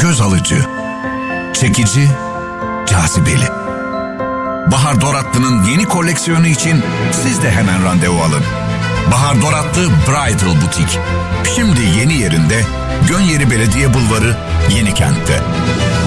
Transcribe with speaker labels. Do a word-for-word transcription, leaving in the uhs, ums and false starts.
Speaker 1: göz alıcı, çekici, cazibeli. Bahar Doratlı'nın yeni koleksiyonu için siz de hemen randevu alın. Bahar Doratlı Bridal Butik. Şimdi yeni yerinde, Gönyeri Belediye Bulvarı, Yenikent'te.